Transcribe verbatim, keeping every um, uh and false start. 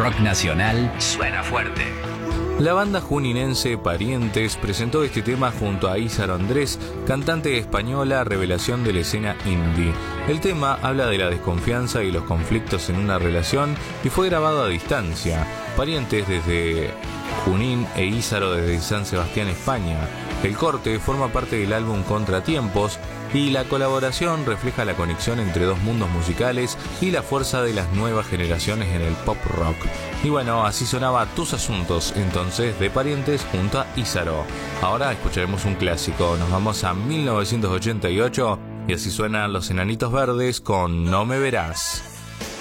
rock nacional suena fuerte. La banda juninense Parientes presentó este tema junto a Ísaro Andrés, cantante española revelación de la escena indie. El tema habla de la desconfianza y los conflictos en una relación y fue grabado a distancia. Parientes desde Junín e Ísaro desde San Sebastián, España. El corte forma parte del álbum Contratiempos y la colaboración refleja la conexión entre dos mundos musicales y la fuerza de las nuevas generaciones en el pop rock. Y bueno, así sonaba Tus Asuntos, entonces, de Parientes junto a Ísaro. Ahora escucharemos un clásico, nos vamos a mil novecientos ochenta y ocho y así suenan Los Enanitos Verdes con No Me Verás.